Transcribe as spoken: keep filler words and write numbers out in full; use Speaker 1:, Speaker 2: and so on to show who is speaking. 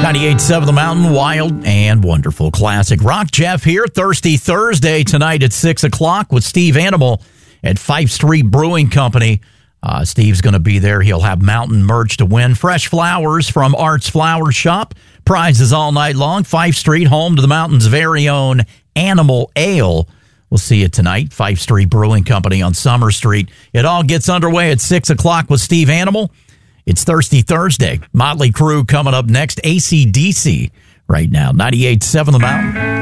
Speaker 1: ninety-eight point seven The Mountain, wild and wonderful classic rock. Jeff here, Thirsty Thursday tonight at six o'clock with Steve Animal at Fife Street Brewing Company. Uh, Steve's going to be there. He'll have mountain merch to win. Fresh flowers from Art's Flower Shop. Prizes all night long. Fife Street, home to the mountain's very own Animal Ale. We'll see you tonight. Fife Street Brewing Company on Summer Street. It all gets underway at six o'clock with Steve Animal. It's Thirsty Thursday. Motley Crue coming up next. A C D C right now. ninety-eight point seven The Mountain.